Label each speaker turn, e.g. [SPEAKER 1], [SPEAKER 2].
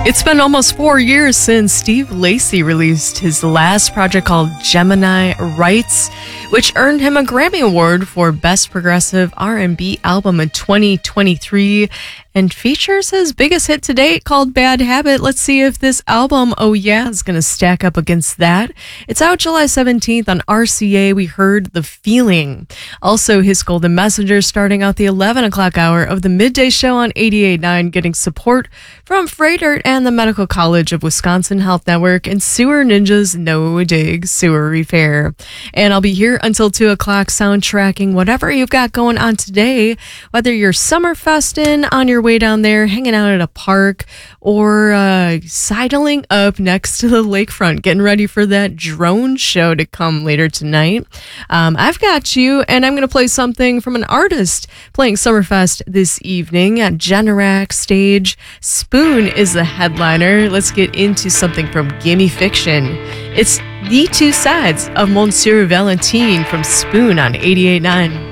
[SPEAKER 1] It's been almost 4 years since Steve Lacy released his last project called Gemini Rights, which earned him a Grammy Award for Best Progressive R&B Album in 2023 and features his biggest hit to date called Bad Habit. Let's see if this album, Oh Yeah, is going to stack up against that. It's out July 17th on RCA. We heard The Feeling. Also, his Golden Messenger starting out the 11 o'clock hour of the midday show on 88.9, getting support from Freighter and the Medical College of Wisconsin Health Network and Sewer Ninjas No Dig Sewer Repair. And I'll be here until 2 o'clock soundtracking whatever you've got going on today, whether you're summerfesting on your way down there, hanging out at a park, or sidling up next to the lakefront, getting ready for that drone show to come later tonight. I've got you, and I'm going to play something from an artist playing Summerfest this evening at Generac Stage. Spoon is the headliner. Let's get into something from Gimme Fiction. It's The Two Sides of Monsieur Valentine from Spoon on 88.9.